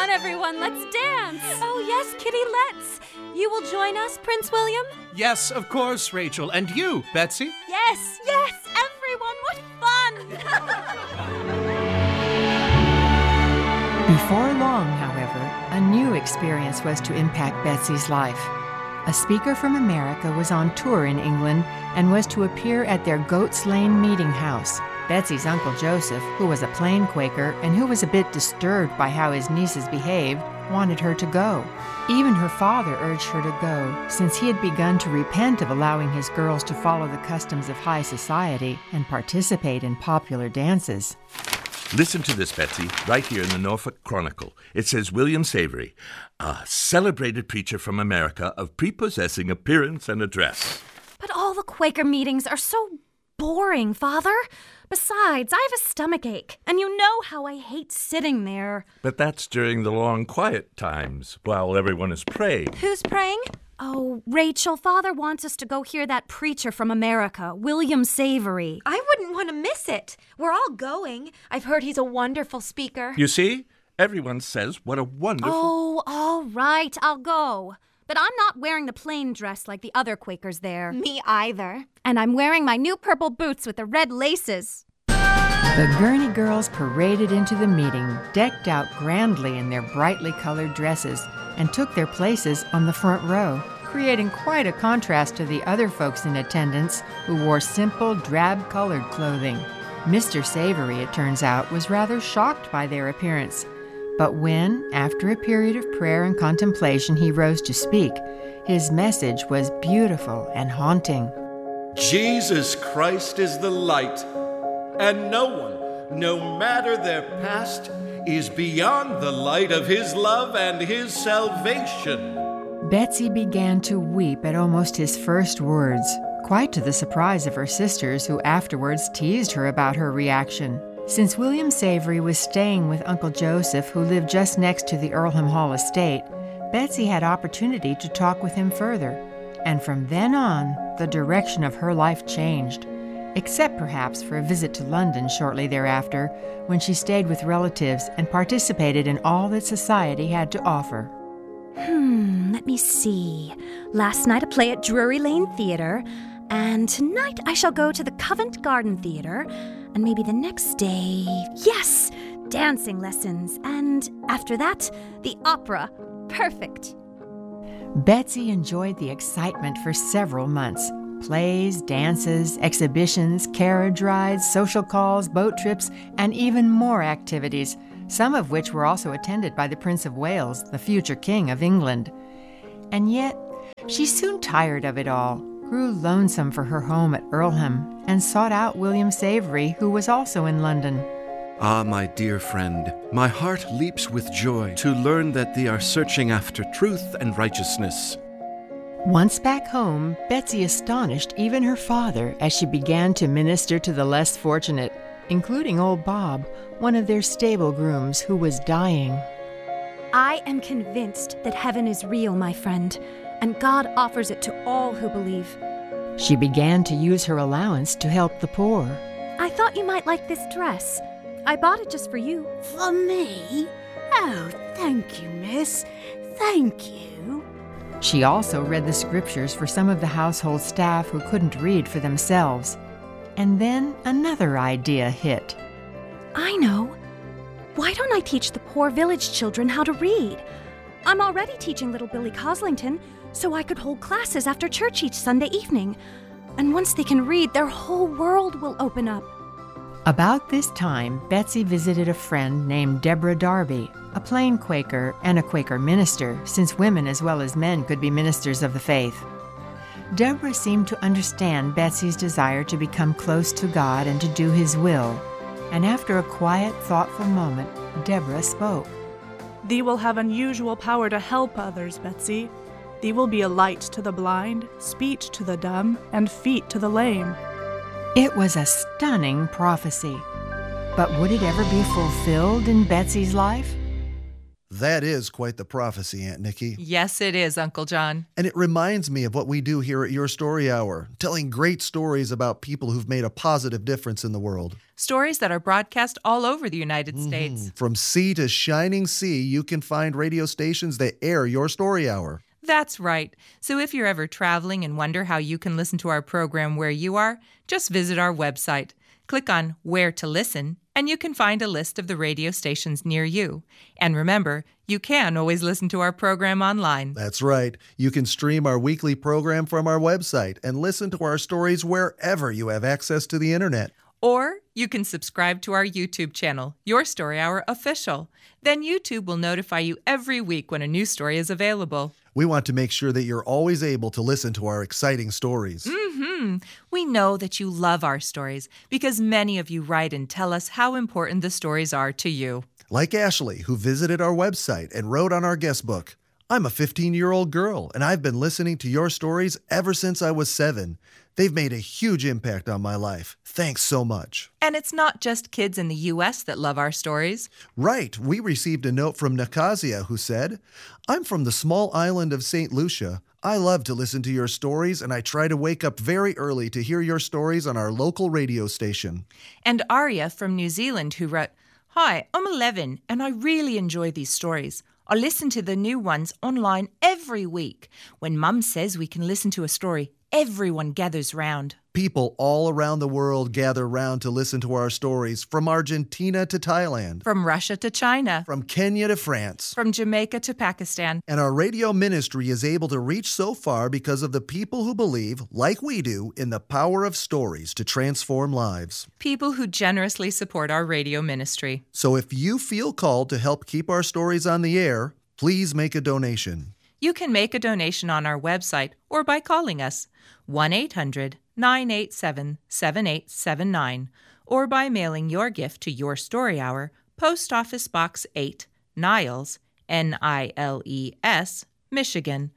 on, everyone, let's dance. Oh, yes, Kitty, let's. You will join us, Prince William? Yes, of course, Rachel. And you, Betsy? Yes, everyone, what fun! Before long, however, a new experience was to impact Betsy's life. A speaker from America was on tour in England and was to appear at their Goats Lane meeting house. Betsy's Uncle Joseph, who was a plain Quaker and who was a bit disturbed by how his nieces behaved, wanted her to go. Even her father urged her to go, since he had begun to repent of allowing his girls to follow the customs of high society and participate in popular dances. Listen to this, Betsy, right here in the Norfolk Chronicle. It says William Savery, a celebrated preacher from America of prepossessing appearance and address. But all the Quaker meetings are so boring, Father. Besides, I have a stomachache, and you know how I hate sitting there. But that's during the long quiet times, while everyone is praying. Who's praying? Oh, Rachel, Father wants us to go hear that preacher from America, William Savery. I wouldn't want to miss it. We're all going. I've heard he's a wonderful speaker. You see? Everyone says what a wonderful... Oh, all right, I'll go. But I'm not wearing the plain dress like the other Quakers there. Me either. And I'm wearing my new purple boots with the red laces. The Gurney girls paraded into the meeting, decked out grandly in their brightly colored dresses, and took their places on the front row, creating quite a contrast to the other folks in attendance who wore simple, drab-colored clothing. Mr. Savery, it turns out, was rather shocked by their appearance. But when, after a period of prayer and contemplation, he rose to speak, his message was beautiful and haunting. Jesus Christ is the light, and no one, no matter their past, is beyond the light of his love and his salvation. Betsy began to weep at almost his first words, quite to the surprise of her sisters, who afterwards teased her about her reaction. Since William Savery was staying with Uncle Joseph, who lived just next to the Earlham Hall estate, Betsy had opportunity to talk with him further. And from then on, the direction of her life changed, except perhaps for a visit to London shortly thereafter, when she stayed with relatives and participated in all that society had to offer. Let me see. Last night a play at Drury Lane Theatre, and tonight I shall go to the Covent Garden Theatre, and maybe the next day, yes, dancing lessons, and after that, the opera. Perfect. Betsy enjoyed the excitement for several months. Plays, dances, exhibitions, carriage rides, social calls, boat trips, and even more activities, some of which were also attended by the Prince of Wales, the future King of England. And yet, she soon tired of it all, grew lonesome for her home at Earlham, and sought out William Savery, who was also in London. Ah, my dear friend, my heart leaps with joy to learn that thee are searching after truth and righteousness. Once back home, Betsy astonished even her father as she began to minister to the less fortunate, including old Bob, one of their stable grooms who was dying. I am convinced that heaven is real, my friend, and God offers it to all who believe. She began to use her allowance to help the poor. I thought you might like this dress. I bought it just for you. For me? Oh, thank you, miss. Thank you. She also read the scriptures for some of the household staff who couldn't read for themselves. And then another idea hit. I know. Why don't I teach the poor village children how to read? I'm already teaching little Billy Coslington, so I could hold classes after church each Sunday evening. And once they can read, their whole world will open up. About this time, Betsy visited a friend named Deborah Darby, a plain Quaker and a Quaker minister, since women as well as men could be ministers of the faith. Deborah seemed to understand Betsy's desire to become close to God and to do His will. And after a quiet, thoughtful moment, Deborah spoke. Thee will have unusual power to help others, Betsy. Thee will be a light to the blind, speech to the dumb, and feet to the lame. It was a stunning prophecy. But would it ever be fulfilled in Betsy's life? That is quite the prophecy, Aunt Nikki. Yes, it is, Uncle John. And it reminds me of what we do here at Your Story Hour, telling great stories about people who've made a positive difference in the world. Stories that are broadcast all over the United States. From sea to shining sea, you can find radio stations that air Your Story Hour. That's right. So if you're ever traveling and wonder how you can listen to our program where you are, just visit our website. Click on Where to Listen, and you can find a list of the radio stations near you. And remember, you can always listen to our program online. That's right. You can stream our weekly program from our website and listen to our stories wherever you have access to the internet. Or you can subscribe to our YouTube channel, Your Story Hour Official. Then YouTube will notify you every week when a new story is available. We want to make sure that you're always able to listen to our exciting stories. We know that you love our stories because many of you write and tell us how important the stories are to you. Like Ashley, who visited our website and wrote on our guest book, "I'm a 15-year-old girl, and I've been listening to your stories ever since I was 7. They've made a huge impact on my life. Thanks so much." And it's not just kids in the U.S. that love our stories. Right. We received a note from Nakasia who said, "I'm from the small island of St. Lucia. I love to listen to your stories, and I try to wake up very early to hear your stories on our local radio station." And Aria from New Zealand who wrote, "Hi, I'm 11, and I really enjoy these stories. I listen to the new ones online every week. When Mum says we can listen to a story, everyone gathers round." People all around the world gather round to listen to our stories, from Argentina to Thailand, From Russia to China, from Kenya to France. from Jamaica to Pakistan. And our radio ministry is able to reach so far because of the people who believe, like we do, in the power of stories to transform lives. People who generously support our radio ministry. So if you feel called to help keep our stories on the air, please make a donation. You can make a donation on our website or by calling us 1-800-987-7879 or by mailing your gift to Your Story Hour, Post Office Box 8, Niles, Niles, Michigan,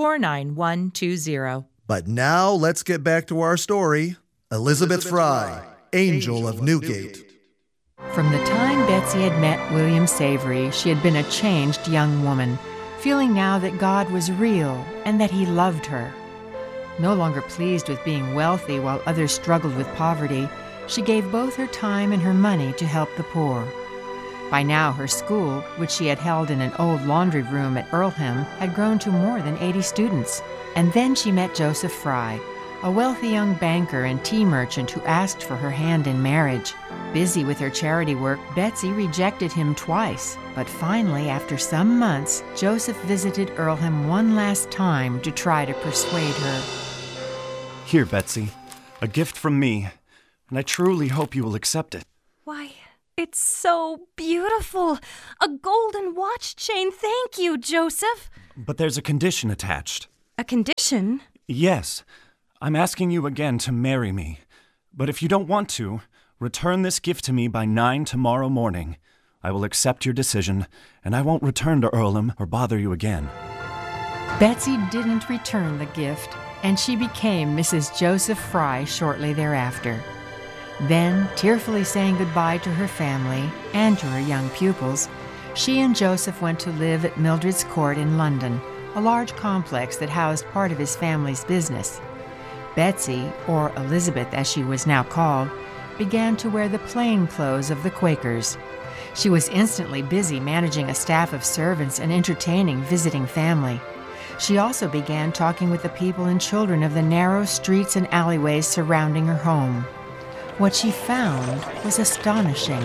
49120. But now let's get back to our story. Elizabeth Fry, Angel of Newgate. From the time Betsy had met William Savory, she had been a changed young woman, feeling now that God was real and that He loved her. No longer pleased with being wealthy while others struggled with poverty, she gave both her time and her money to help the poor. By now, her school, which she had held in an old laundry room at Earlham, had grown to more than 80 students. And then she met Joseph Fry, a wealthy young banker and tea merchant who asked for her hand in marriage. Busy with her charity work, Betsy rejected him twice. But finally, after some months, Joseph visited Earlham one last time to try to persuade her. "Here, Betsy, a gift from me, and I truly hope you will accept it." Why, it's so beautiful. A golden watch chain. Thank you, Joseph. But there's a condition attached. A condition? Yes, I'm asking you again to marry me. But if you don't want to, return this gift to me by 9 tomorrow morning. I will accept your decision, and I won't return to Earlham or bother you again. Betsy didn't return the gift, and she became Mrs. Joseph Fry shortly thereafter. Then, tearfully saying goodbye to her family and to her young pupils, she and Joseph went to live at Mildred's Court in London, a large complex that housed part of his family's business. Betsy, or Elizabeth as she was now called, began to wear the plain clothes of the Quakers. She was instantly busy managing a staff of servants and entertaining visiting family. She also began talking with the people and children of the narrow streets and alleyways surrounding her home. What she found was astonishing.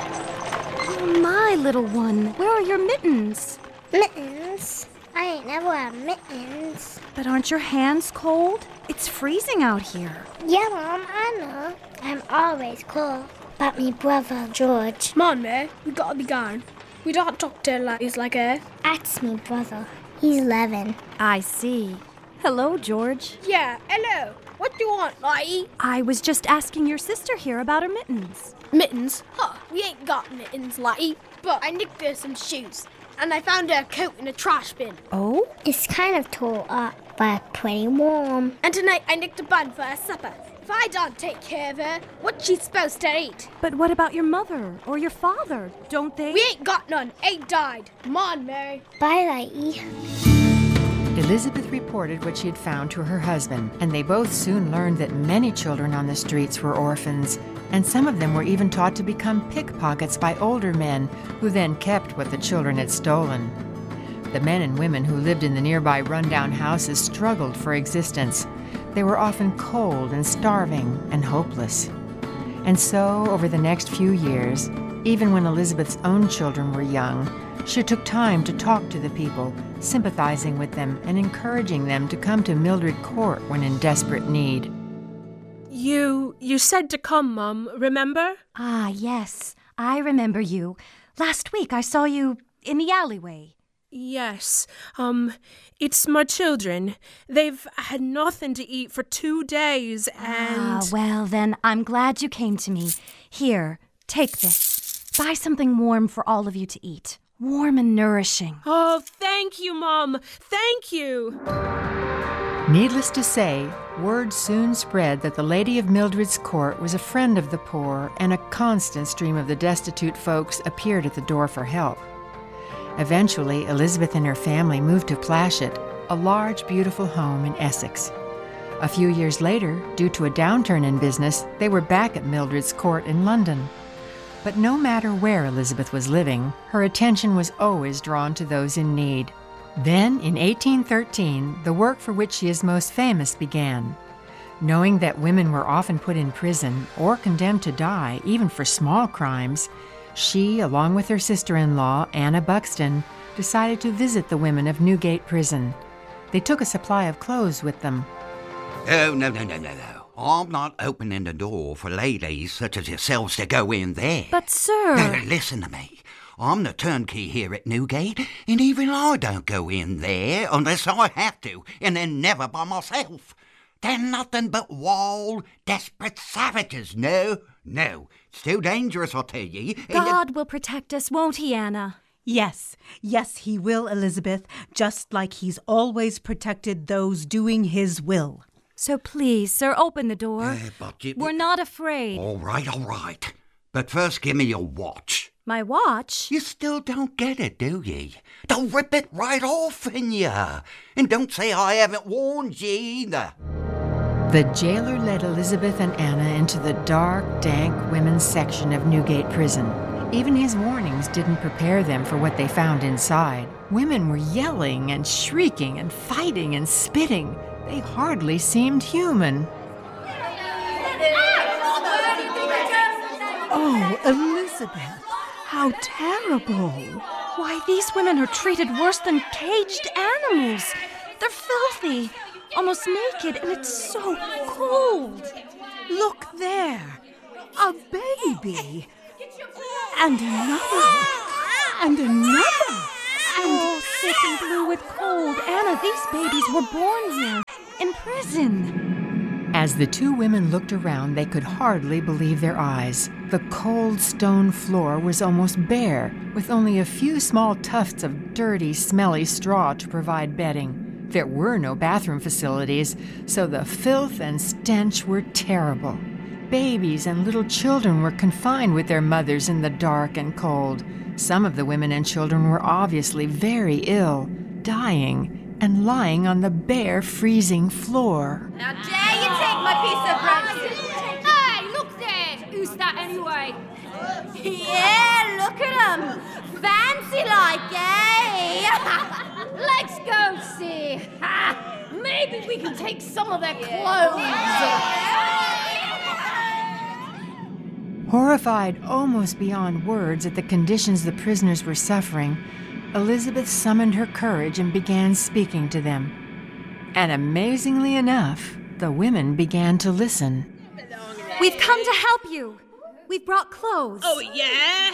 Oh, my little one, where are your mittens? Mittens? I ain't never had mittens. But aren't your hands cold? It's freezing out here. Yeah, Mom, I know. I'm always cold. But me brother, George. Come on, May. We gotta be going. We don't talk to ladies like her. That's me brother. He's 11. I see. Hello, George. Yeah, hello. What do you want, Lottie? I was just asking your sister here about her mittens. Mittens? Huh, we ain't got mittens, Lottie. But I nicked her some shoes, and I found her coat in a trash bin. Oh? It's kind of tore up, but pretty warm. And tonight I nicked a bun for her supper. If I don't take care of her, what's she supposed to eat? But what about your mother or your father? Don't they? We ain't got none. Ain't died. Come on, Mary. Bye, Lighty. Elizabeth reported what she had found to her husband, and they both soon learned that many children on the streets were orphans, and some of them were even taught to become pickpockets by older men, who then kept what the children had stolen. The men and women who lived in the nearby rundown houses struggled for existence. They were often cold and starving and hopeless. And so, over the next few years, even when Elizabeth's own children were young, she took time to talk to the people, sympathizing with them and encouraging them to come to Mildred Court when in desperate need. You said to come, Mum, remember? Ah, yes. I remember you. Last week I saw you in the alleyway. Yes. It's my children. They've had nothing to eat for 2 days and... Ah, well then, I'm glad you came to me. Here, take this. Buy something warm for all of you to eat. Warm and nourishing. Oh, thank you, Mum. Thank you. Needless to say, word soon spread that the Lady of Mildred's Court was a friend of the poor, and a constant stream of the destitute folks appeared at the door for help. Eventually, Elizabeth and her family moved to Plashet, a large, beautiful home in Essex. A few years later, due to a downturn in business, they were back at Mildred's Court in London. But no matter where Elizabeth was living, her attention was always drawn to those in need. Then, in 1813, the work for which she is most famous began. Knowing that women were often put in prison or condemned to die, even for small crimes, she, along with her sister-in-law, Anna Buxton, decided to visit the women of Newgate Prison. They took a supply of clothes with them. Oh, no. I'm not opening the door for ladies such as yourselves to go in there. But, sir... No, listen to me. I'm the turnkey here at Newgate, and even I don't go in there unless I have to, and then never by myself. They're nothing but wild, desperate savages. No. It's too dangerous, I'll tell ye. God will protect us, won't he, Anna? Yes, he will, Elizabeth, just like he's always protected those doing his will. So please, sir, open the door. We're not afraid. All right. But first give me your watch. My watch? You still don't get it, do ye? They'll rip it right off in ya. And don't say I haven't warned ye either. The jailer led Elizabeth and Anna into the dark, dank women's section of Newgate Prison. Even his warnings didn't prepare them for what they found inside. Women were yelling and shrieking and fighting and spitting. They hardly seemed human. Oh, Elizabeth, how terrible. Why, these women are treated worse than caged animals. They're filthy, almost naked, and it's so cold. Look there, a baby. And another. Oh, sick and blue with cold. Anna, these babies were born here, in prison. As the two women looked around, they could hardly believe their eyes. The cold stone floor was almost bare, with only a few small tufts of dirty, smelly straw to provide bedding. There were no bathroom facilities, so the filth and stench were terrible. Babies and little children were confined with their mothers in the dark and cold. Some of the women and children were obviously very ill, dying, and lying on the bare, freezing floor. Now dare you take my piece of bread? Hey, look there! Who's that anyway? Yeah, look at 'em! Fancy like, eh? Let's go see. Maybe we can take some of their clothes. Horrified almost beyond words at the conditions the prisoners were suffering, Elizabeth summoned her courage and began speaking to them. And amazingly enough, the women began to listen. We've come to help you. We've brought clothes. Oh, yeah?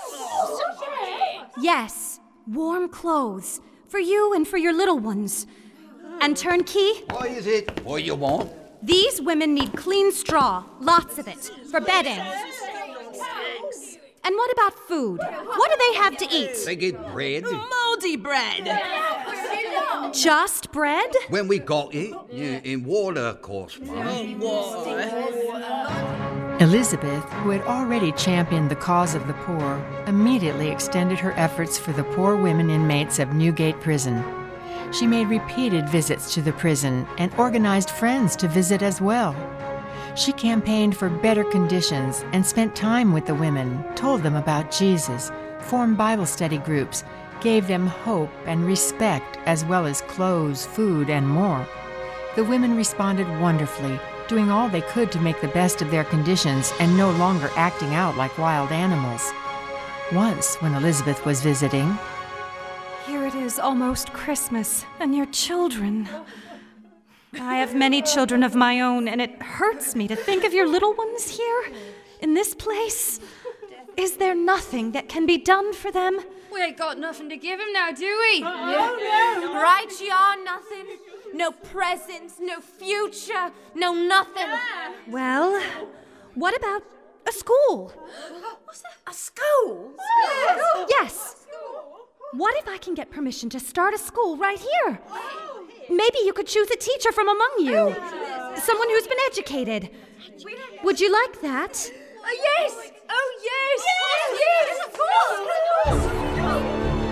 Yes, warm clothes. For you and for your little ones. And turnkey? What is it? What you want? These women need clean straw, lots of it, for bedding. And what about food? What do they have to eat? They get bread. Moldy bread. Just bread? When we got it, in water, of course, Mum. Elizabeth, who had already championed the cause of the poor, immediately extended her efforts for the poor women inmates of Newgate Prison. She made repeated visits to the prison and organized friends to visit as well. She campaigned for better conditions and spent time with the women, told them about Jesus, formed Bible study groups, gave them hope and respect as well as clothes, food, and more. The women responded wonderfully, doing all they could to make the best of their conditions and no longer acting out like wild animals. Once, when Elizabeth was visiting, Here it is, almost Christmas, and your children. I have many children of my own, and it hurts me to think of your little ones here, in this place. Is there nothing that can be done for them? We ain't got nothing to give him now, do we? Right, you are nothing. No presents, no future, no nothing. Well, what about a school? What's that? A school? Yes. What if I can get permission to start a school right here? Maybe you could choose a teacher from among you. Someone who's been educated. Would you like that? Yes! Oh, yes! Yes, of course!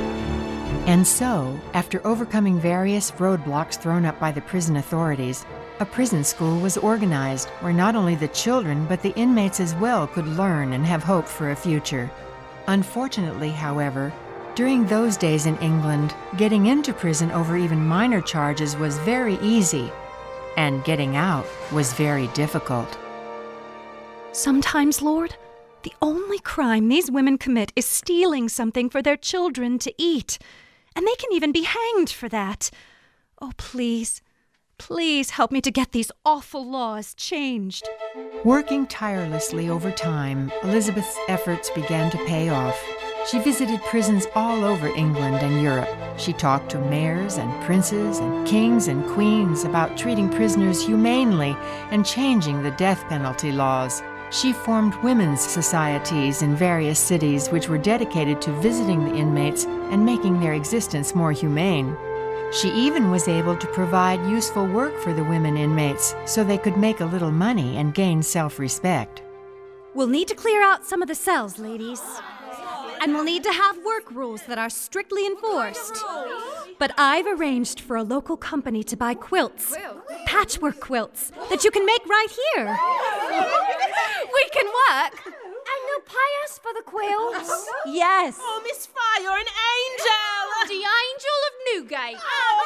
And so, after overcoming various roadblocks thrown up by the prison authorities, a prison school was organized where not only the children but the inmates as well could learn and have hope for a future. Unfortunately, however, during those days in England, getting into prison over even minor charges was very easy, and getting out was very difficult. Sometimes, Lord, the only crime these women commit is stealing something for their children to eat. And they can even be hanged for that. Oh, please, please help me to get these awful laws changed. Working tirelessly over time, Elizabeth's efforts began to pay off. She visited prisons all over England and Europe. She talked to mayors and princes and kings and queens about treating prisoners humanely and changing the death penalty laws. She formed women's societies in various cities which were dedicated to visiting the inmates and making their existence more humane. She even was able to provide useful work for the women inmates so they could make a little money and gain self-respect. We'll need to clear out some of the cells, ladies. And we'll need to have work rules that are strictly enforced. But I've arranged for a local company to buy quilts, patchwork quilts, that you can make right here. We can work. And they'll pay us for the quilts. Yes. Oh, Miss Fry, you're an angel. The Angel of Newgate. Oh,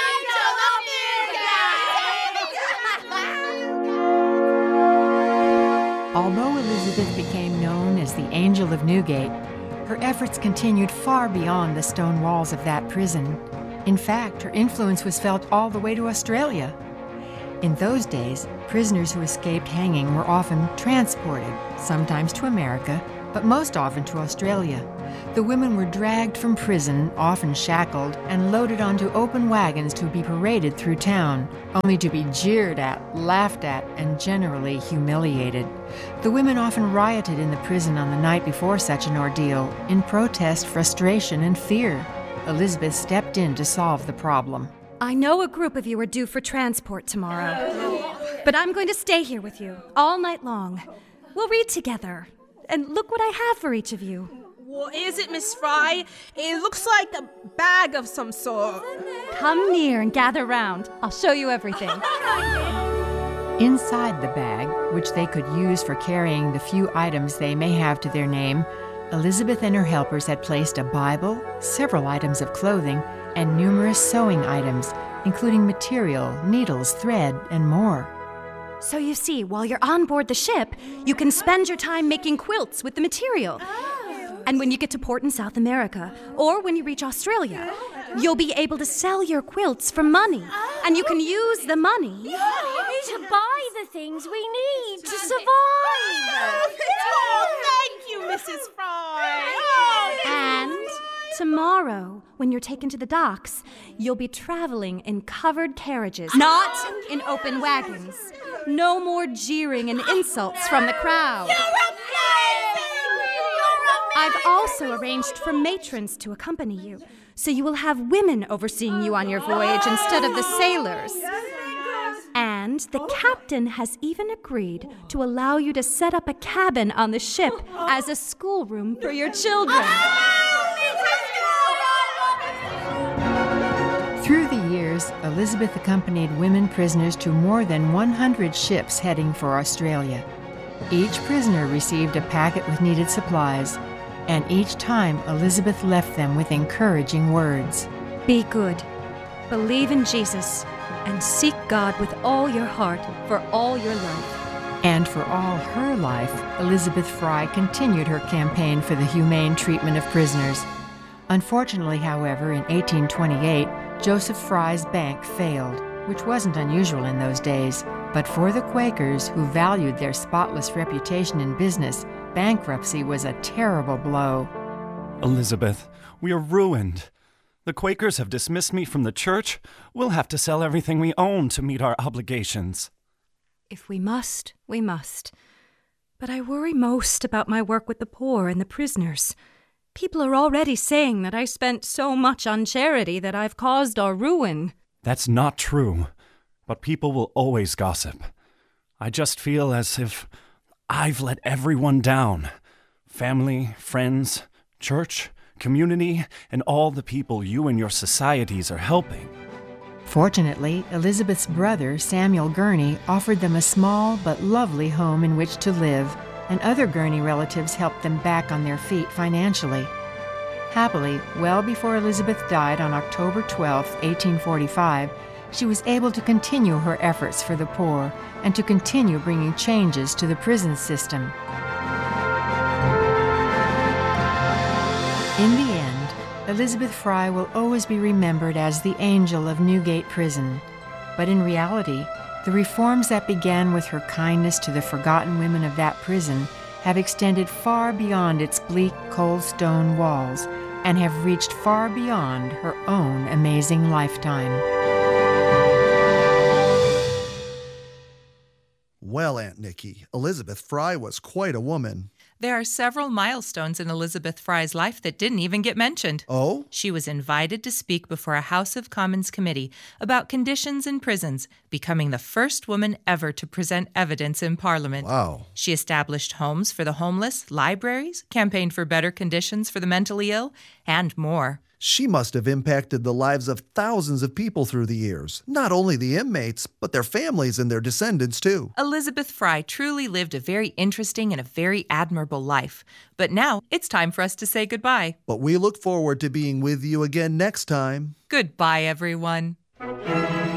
the Angel of Newgate. Although Elizabeth became known as the Angel of Newgate, her efforts continued far beyond the stone walls of that prison. In fact, her influence was felt all the way to Australia. In those days, prisoners who escaped hanging were often transported, sometimes to America, but most often to Australia. The women were dragged from prison, often shackled, and loaded onto open wagons to be paraded through town, only to be jeered at, laughed at, and generally humiliated. The women often rioted in the prison on the night before such an ordeal, in protest, frustration, and fear. Elizabeth stepped in to solve the problem. I know a group of you are due for transport tomorrow, but I'm going to stay here with you all night long. We'll read together, and look what I have for each of you. What is it, Miss Fry? It looks like a bag of some sort. Come near and gather round. I'll show you everything. Inside the bag, which they could use for carrying the few items they may have to their name, Elizabeth and her helpers had placed a Bible, several items of clothing, and numerous sewing items, including material, needles, thread, and more. So you see, while you're on board the ship, you can spend your time making quilts with the material. And when you get to port in South America, or when you reach Australia, you'll be able to sell your quilts for money. And you can use the money to buy the things we need to survive. Oh, thank you, Mrs. Fry. And tomorrow, when you're taken to the docks, you'll be traveling in covered carriages, not in open wagons. No more jeering and insults from the crowd. I've also arranged for matrons to accompany you, so you will have women overseeing you on your voyage instead of the sailors. And the captain has even agreed to allow you to set up a cabin on the ship as a schoolroom for your children. Through the years, Elizabeth accompanied women prisoners to more than 100 ships heading for Australia. Each prisoner received a packet with needed supplies, and each time Elizabeth left them with encouraging words. Be good, believe in Jesus, and seek God with all your heart for all your life. And for all her life, Elizabeth Fry continued her campaign for the humane treatment of prisoners. Unfortunately, however, in 1828, Joseph Fry's bank failed, which wasn't unusual in those days. But for the Quakers, who valued their spotless reputation in business, bankruptcy was a terrible blow. Elizabeth, we are ruined. The Quakers have dismissed me from the church. We'll have to sell everything we own to meet our obligations. If we must, we must. But I worry most about my work with the poor and the prisoners. People are already saying that I spent so much on charity that I've caused our ruin. That's not true. But people will always gossip. I just feel as if I've let everyone down. Family, friends, church, community, and all the people you and your societies are helping. Fortunately, Elizabeth's brother, Samuel Gurney, offered them a small but lovely home in which to live, and other Gurney relatives helped them back on their feet financially. Happily, well before Elizabeth died on October 12, 1845, she was able to continue her efforts for the poor and to continue bringing changes to the prison system. In the end, Elizabeth Fry will always be remembered as the angel of Newgate Prison. But in reality, the reforms that began with her kindness to the forgotten women of that prison have extended far beyond its bleak, cold stone walls and have reached far beyond her own amazing lifetime. Well, Aunt Nikki, Elizabeth Fry was quite a woman. There are several milestones in Elizabeth Fry's life that didn't even get mentioned. Oh? She was invited to speak before a House of Commons committee about conditions in prisons, becoming the first woman ever to present evidence in Parliament. Wow. She established homes for the homeless, libraries, campaigned for better conditions for the mentally ill, and more. She must have impacted the lives of thousands of people through the years. Not only the inmates, but their families and their descendants, too. Elizabeth Fry truly lived a very interesting and a very admirable life. But now it's time for us to say goodbye. But we look forward to being with you again next time. Goodbye, everyone.